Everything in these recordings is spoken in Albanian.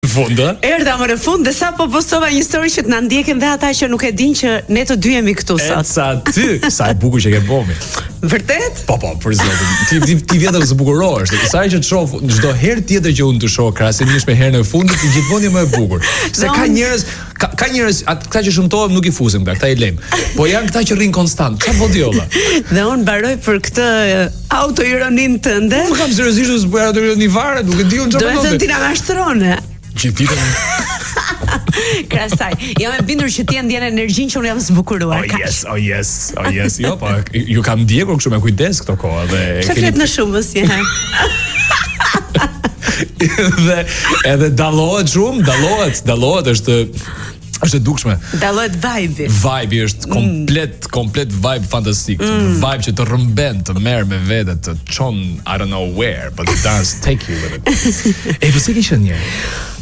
Fund, erdha më në fund dhe sa po postova një story që të na ndjekin dhe ata që nuk e dinë që ne të dy jemi këtu sot. Sa ty, sa e bukur që ke bomi. Vërtet? Po, për zotin. Ti vjetër të bukurohesh. Sa që të shoh çdo herë tjetër që unë të shoh krahasimisht me herën e fundit, ti gjithmonë je më e bukur. Se ka njerëz, këta që shëmtohen nuk i fusim këta i lejm. Po janë këta që rrin konstant. Çfarë bodi olla? Dhe unë mbaroj për këtë autoironinë tënde. Nuk kam seriozisht të bëj autoironi fare, nuk e di unë çfarë. Do të thënë ti na mashtrone. Gjithë Krasaj, jam e bindur që ti ndjen energjinë që unë jam zbukuruar. Oh yes. Jo, po, ju kam ndjekur kështu me kujdes këto kohë dhe çfarë flet në shumës një herë. Dhe edhe dallohet është e dukshme. Dallohet vibe. Vibe është komplet vibe fantastik. Vibe që të rrëmben, të merr me vete, të çon I don't know where, but it does take you with it. Po si ke qenë një?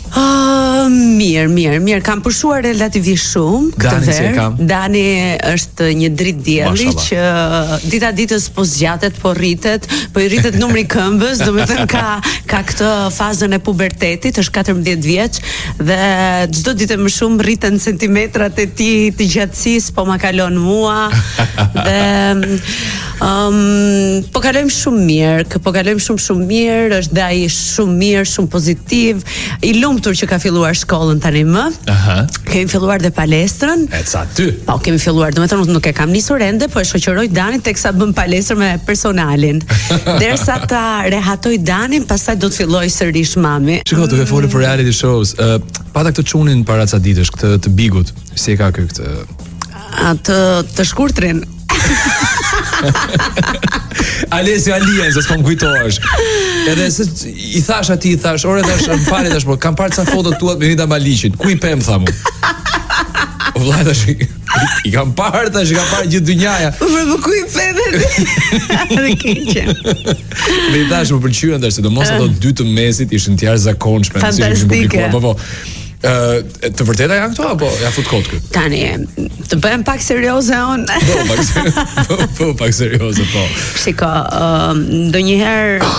Mirë, kam pushuar relativisht shumë këtë verë. Dani është një dritë dielli që dita ditës po zgjatet, po rritet, po i rritet numri këmbës, domethënë ka këtë fazën e pubertetit, është 14 vjeç dhe çdo ditë më shumë rriten centimetrat e tij të gjatësisë, po ma kalon mua dhe po kalojmë shumë mirë, është dhe ai shumë mirë, shumë pozitiv, i lumtur që ka filluar shkollën tani më. Kemi filluar dhe palestrën. E ca ty. Po, kemi filluar, domethënë nuk e kam nisur ende, po e shoqëroj Danin teksa bën palestër me personalin. Derisa ta rehatoj Danin, pastaj do të filloj sërish mami. Shiko, duke folur për reality shows, pata këtë çunin para ca ditësh, këtë të bigut. Si e ka këtë? Të shkurtrin. Alesio Alien, se s'pom kujtohesh. Edhe se i thash, ore më fali tash, po kam parë ca foto tua me Rita Maliqit. Ku i pem tha mu? Vllai tash i kam parë gjithë dynjaja. Po ku i pem edhe keqe. Me i thash më pëlqyen tash, sidomos ato dy të mesit ishin të jashtëzakonshme, fantastike. Po. Të vërteta janë këto apo ja fut kot këtu? Tani të bëhem pak serioze on. Pak serioze po. Shiko, ndonjëherë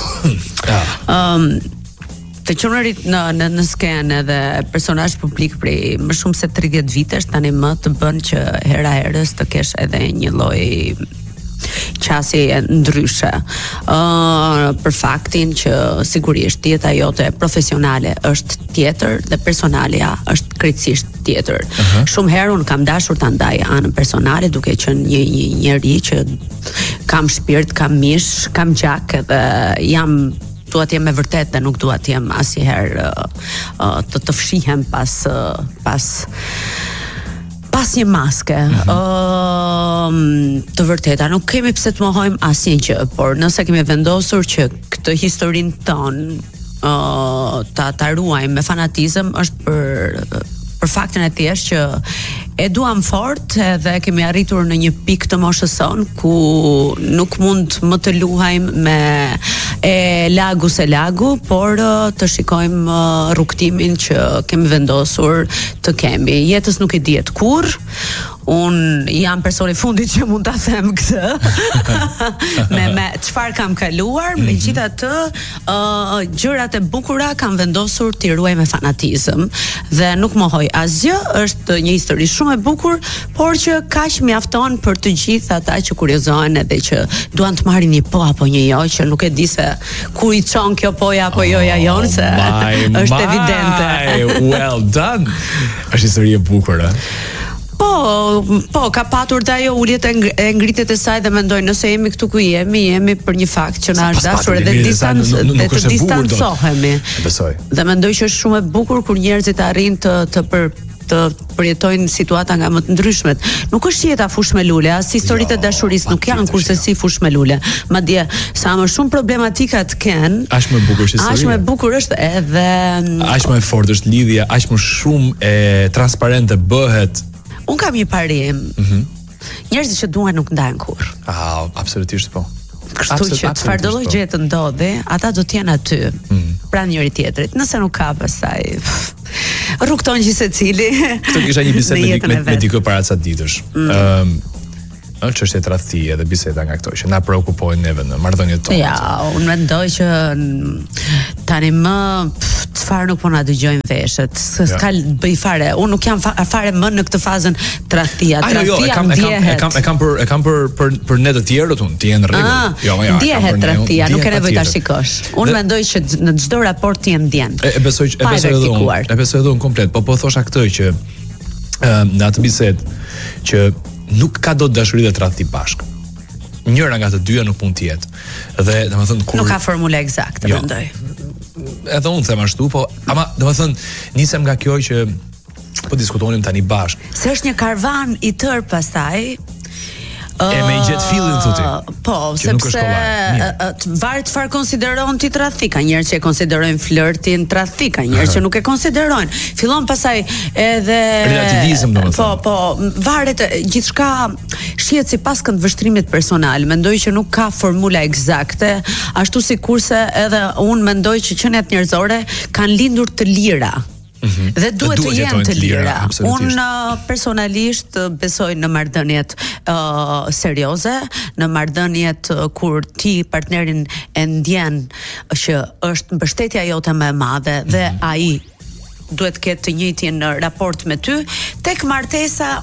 të qenurit në skenë edhe personazh publik prej më shumë se 30 vitesh tani më të bën që hera herës të kesh edhe një lloj qasje ndryshe për faktin që sigurisht jeta jote profesionale është tjetër dhe personalja është krejtësisht tjetër. Shumë herë unë kam dashur ta ndaj anën personale duke qenë një njerëz që kam shpirt, kam mish, kam gjak dhe dua të jem me vërtet dhe nuk dua të jem asnjëherë të fshihem pas një maske. Të vërteta, nuk kemi pse të mohojmë asnjë gjë, por nëse kemi vendosur që këtë historinë tonë ta ruajmë me fanatizëm është për faktin e thjeshtë që e duam fort edhe kemi arritur në një pikë të moshës son ku nuk mund më të luajmë me lagu se lagu, por të shikojmë rrugtimin që kemi vendosur të kemi. Jetës nuk e dihet kurrë. Un jam personi fundit që mund ta them këtë. me çfarë kam kaluar, megjithatë gjërat e bukura kam vendosur t'i ruaj me fanatizëm dhe nuk mohoj asgjë, është një histori shumë e bukur, por që kaq mjafton për të gjithë ata që kuriozohen edhe që duan të marrin një po apo një jo, që nuk e di se ku i çon kjo poja apo joja jon, se është evidente. Well done. Është histori e bukur, Po, ka patur dhe ajo uljet e ngritet e saj dhe mendoj nëse jemi këtu ku jemi për një fakt që na është dashur edhe të distancohemi. Besoj. Dhe mendoj që është shumë e bukur kur njerëzit arrin të përjetojnë situata nga më të ndryshmet. Nuk është jeta fush me lule, as historitë e dashurisë nuk janë kurse si fush me lule. Madje sa më shumë problematika të kenë, aq më bukur është historia. Aq më bukur është edhe aq më e fortë është lidhja, aq më shumë e transparente bëhet. Un kam një parim. Njerëzit që duan nuk ndahen kurrë. Absolutisht po. Kështu që çfarë do lloj gjë të ndodhi, ata do të jenë aty pranë njëri tjetrit. Nëse nuk ka pastaj rrugton gjithsecili. Këtë kisha një bisedë me dikë para ca ditësh. çështja e tradhtie dhe biseda nga këto që na preokupojnë neve në marrëdhëniet tona. Ja, unë mendoj që tani më çfarë nuk po na dëgjojnë veshët. S'ka bëj fare. Unë nuk jam fare më në këtë fazën tradhtia. E kam për ne të tjerët unë, ti je në rregull. Jo, ndjehet tradhtia, nuk e nevojë ta shikosh. Unë mendoj që në çdo raport ti je ndjen. E besoj edhe unë komplet, po thosha këtë që në atë bisedë që nuk ka dot dashuri dhe tradhti bashkë. Njëra nga të dyja nuk mund të jetë. Dhe domethënë kur nuk ka formulë eksakte, mendoj. Edhe unë them ashtu, po ama domethënë nisem nga kjo që po diskutonim tani bashkë. Se është një karvan i tër pastaj. E me i gjetë fillin thotë. Po, sepse varet çfarë konsideron ti tradhti. Ka njerëz që e konsiderojnë flirtin tradhti, ka njerëz që nuk e konsiderojnë. Fillon pastaj edhe relativizëm domethënë. Po, varet gjithçka shihet sipas këndvështrimit personal. Mendoj që nuk ka formula eksakte, ashtu sikurse edhe unë mendoj që qeniet njerëzore kanë lindur të lira. Dhe duhet të jenë të lira. Unë personalisht besoj në marrëdhëniet serioze, në marrëdhëniet kur ti partnerin e ndjen që është mbështetja jote më e madhe dhe ai duhet të ketë të njëjtin raport me ty, tek martesa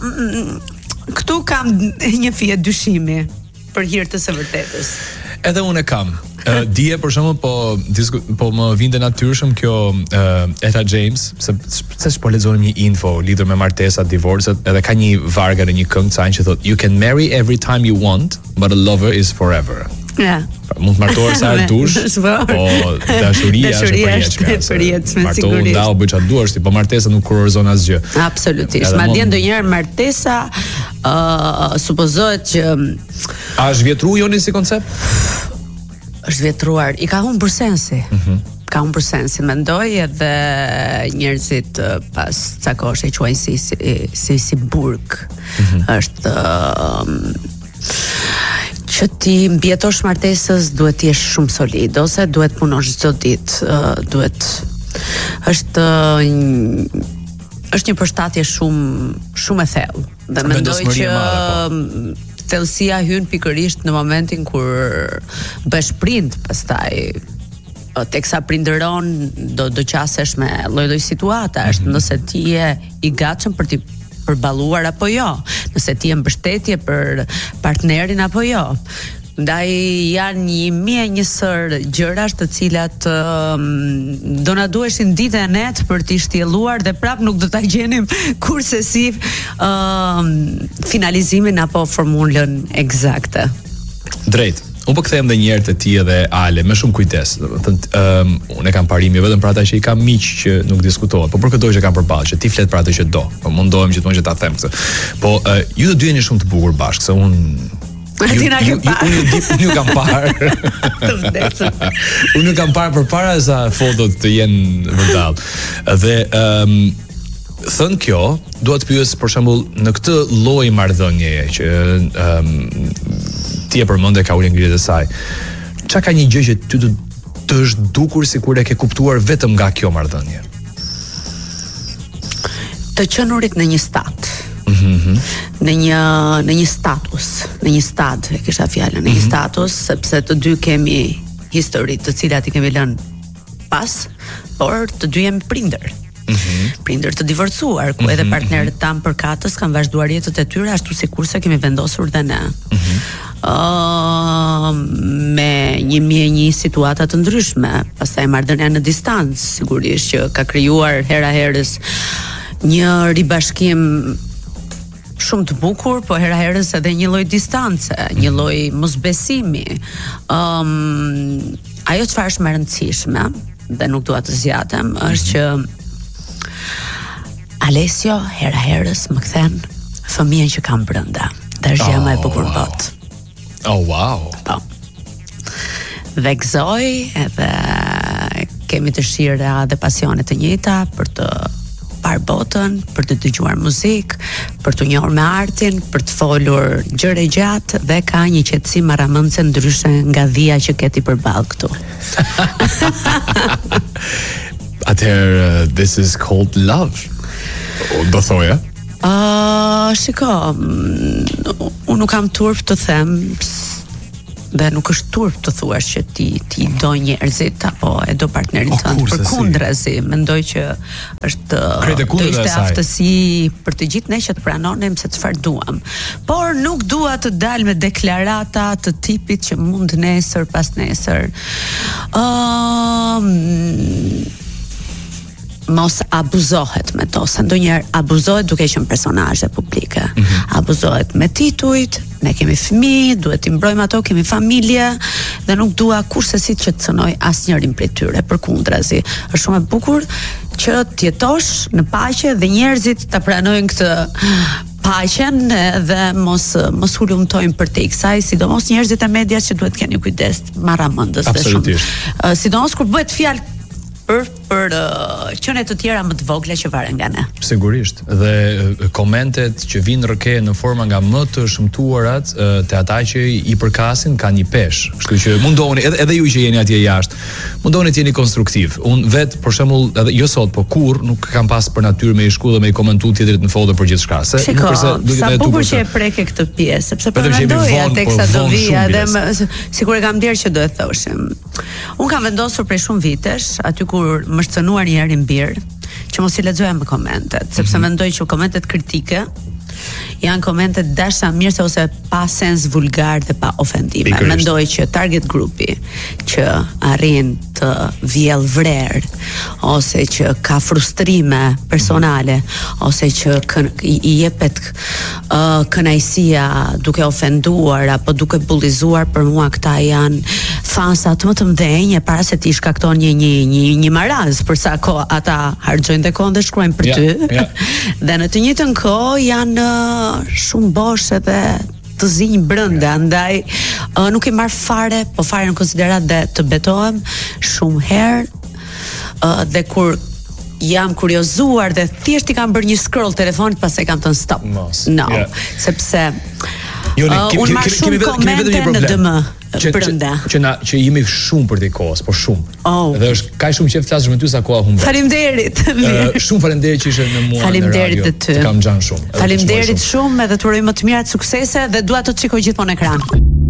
këtu kam një fije dyshimi për hir të së vërtetës. Edhe unë e kam. Dije për shembull po më vinte natyrshëm kjo Etta James, se po lexonim një info lidhur me martesat, divorcet, edhe ka një varg në një këngë cajn që thotë you can marry every time you want, but a lover is forever. Ja. Mund të martohesh sa dush, po dashuria është përjetshme. Martohu ndau bëj çfarë duash ti, po martesa nuk kurorëzon asgjë. Absolutisht. Madje ndonjëherë martesa supozohet që a është vjetruar joni si koncept? Është vjetruar, i ka humbur sensi. Ka humbur sensin, mendoj, edhe njerëzit pas ca kohësh e quajnë si burg. Është që ti mbjetosh martesës duhet të jesh shumë solid ose duhet punosh çdo ditë, është një përshtatje shumë e thellë. Dhe mendoj që thellësia hyn pikërisht në momentin kur bësh prind, pastaj teksa prindëron do qasesh me lloj-lloj situata, është nëse ti je i gatshëm për të përballuar apo jo, nëse ti je mbështetje për partnerin apo jo. Ndaj janë 1001 gjërash të cilat do na duheshin ditë e net për t'i shtjelluar dhe prap nuk do ta gjenim kurse si finalizimin apo formulën eksakte. Drejt. Unë po kthehem edhe një herë te ti edhe Ale me shumë kujdes. Domethënë unë kam parimi vetëm për ata që i kam miq që nuk diskutohet, po për këto që kam përballë, që ti flet për atë që do. Po mundohem gjithmonë që ta them këtë. Po ju të dy jeni shumë të bukur bashkë, se unë Unë ju kam parë. Unë ju kam parë përpara sa fotot të jenë vërtet. Dhe thënë kjo, dua të pyes për shembull në këtë lloj marrëdhënieje që ti e përmendë ka ulën ngritjet e saj. Çka ka një gjë që ty të është dukur sikur e ke kuptuar vetëm nga kjo marrëdhënie? Të qenurit në një stat. Në një status, në një stad, e kisha fjalën, në një status, sepse të dy kemi histori të cilat i kemi lënë pas, por të dy jemi prindër. Prindër të divorcuar, ku edhe partnerët tanë përkatës kanë vazhduar jetët e tyre ashtu sikurse kemi vendosur dhe ne. Me 1001 situata të ndryshme, pastaj marrëdhënia në distancë, sigurisht që ka krijuar hera herës një ribashkim shumë të bukur, po hera herës edhe një lloj distance, një lloj mosbesimi. Ajo çfarë është më e rëndësishme dhe nuk dua të zgjatem, është që Alessio hera herës më kthen fëmijën që kam brenda. Dhe është gjë më e bukur në botë. Oh wow. Po. Dhe gëzoj edhe kemi dëshira dhe pasione të njëjta për të parë botën, për të dëgjuar muzikë, për të njohur me artin, për të folur gjëra gjatë dhe ka një qetësi marramëndse ndryshe nga dhia që keti përballë këtu. Atëherë, this is called love. Do thoja? Shiko, unë nuk kam turp të them, dhe nuk është turp të thuash që ti do njerëzit apo e do partnerin tënd, përkundrazi, mendoj që është do ishte aftësi për të gjithë ne që të pranonim se çfarë duam. Por nuk dua të dal me deklarata të tipit që mund nesër pas nesër mos abuzohet me to, se ndonjëherë abuzohet duke qenë personazhe publike. Abuzohet me titujt, ne kemi fëmijë, duhet t'i mbrojmë ato, kemi familje dhe nuk dua kurse si që të cënoj asnjërin prej tyre, përkundrazi. Është shumë e bukur që të jetosh në paqe dhe njerëzit ta pranojnë këtë paqen dhe mos hulumtojnë për te kësaj, sidomos njerëzit e medias që duhet keni kujdes marramendës dhe shumë. Sidomos kur bëhet fjalë për qëne të tjera më të vogla që varen nga ne. Sigurisht, dhe komentet që vinë rëke në forma nga më të shëmtuarat të ata që i përkasin ka një pesh. Kështu që mundohuni, edhe ju që jeni atje jashtë, mundohuni të jeni konstruktiv. Unë vetë, për shembull, edhe jo sot, po kur nuk kam pas për natyrë me i shku dhe me i komentu tjetrit në folder për gjithçka. Shiko, sa bukur që e preke këtë pjesë, sepse po mendoja teksa do vija dhe sikur e kam ndier që do e thoshim. Unë kam vendosur prej shumë vitesh, aty kur më shcënuar një herë mbir, që mos i lexoja më komentet, sepse mendoj që komentet kritike janë komentet dasha mirëse ose pa sens vulgar dhe pa ofendime. Mendoj që target grupi që arrin të vjell vrer ose që ka frustrime personale ose që i jepet kënaqësia duke ofenduar apo duke bullizuar, për mua këta janë fansat më të mëdhenj e para se ti shkakton një maraz, për sa kohë ata harxojnë dhe kohën dhe shkruajnë për ty. Dhe në të njëjtën kohë janë shumë bosh edhe të zinj brenda, ndaj nuk i marr fare, po fare në konsiderat dhe të betohem shumë herë dhe kur jam kuriozuar dhe thjesht i kam bërë një scroll telefonit pas e kam thënë stop. Sepse unë marr shumë komente në DM brenda. Që jemi shumë për të kohës, po shumë. Dhe është kaq shumë që flasësh me ty sa koha humbet. Faleminderit. Shumë faleminderit që ishe në mua. Faleminderit edhe ty. Të kam xhan shumë. Faleminderit shumë edhe të uroj më të mirat suksese dhe dua të shikoj gjithmonë në ekran.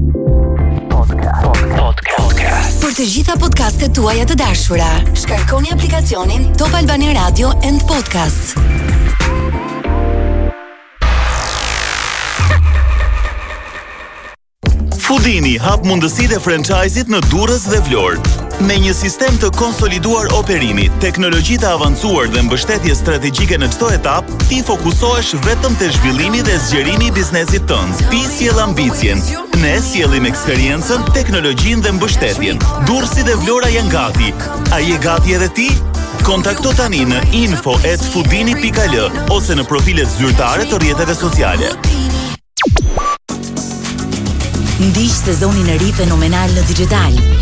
Podcast. Për të gjitha podcastet tuaja të dashura, shkarkoni aplikacionin Top Albania Radio and Podcasts. Foodini hap mundësitë e franchise-it në Durrës dhe Vlorë. Me një sistem të konsoliduar operimi, teknologji të avancuar dhe mbështetje strategjike në çdo etapë, ti fokusohesh vetëm te zhvillimi dhe zgjerimi i biznesit tënd. Ti sjell ambicien, ne sjellim eksperiencën, teknologjinë dhe mbështetjen. Durrësi dhe Vlora janë gati. A je gati edhe ti? Kontakto tani në info@foodini.al ose në profilet zyrtare të rrjeteve sociale. Ndiq sezonin e ri fenomenal në digital.